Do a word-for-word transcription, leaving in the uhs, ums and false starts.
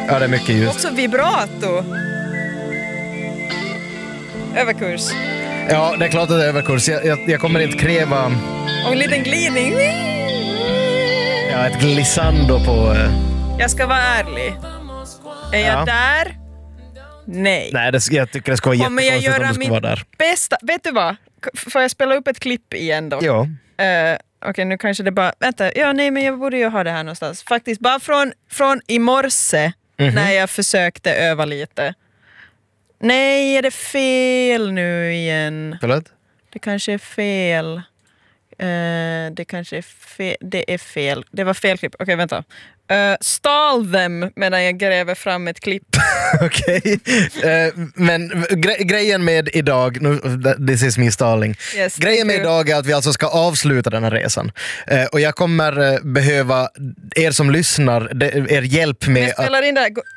Ja, det är mycket ljust. Också vibrato. Överkurs. Ja, det är klart att det är överkurs. Jag, jag, jag kommer inte kräva... Och en liten glidning. Ja, ett glissando på... Jag ska vara ärlig. Är jag Ja. där? Nej. Nej, det, jag tycker det ska vara Kommer jag jättekonstigt om göra du ska vara där. mitt bästa? Vet du vad? K- Får jag spela upp ett klipp igen då? Ja. Uh, Okej, okay, nu kanske det bara... Vänta, ja nej men jag borde ju ha det här någonstans. Faktiskt, bara från, från i morse Mm-hmm. när jag försökte öva lite. Nej, är det fel nu igen? Förlåt? Det kanske är fel. Uh, det kanske är fel. Det är fel. Det var fel klipp. Okej, okay, vänta. Uh, stal them medan jag gräver fram ett klipp. Okej. Okay. Uh, men gre- grejen med idag, nu, this is me stalling. Yes, grejen med thank you. idag är att vi alltså ska avsluta den här resan. Uh, och jag kommer uh, behöva er som lyssnar, de, er hjälp med Jag spelar in det här.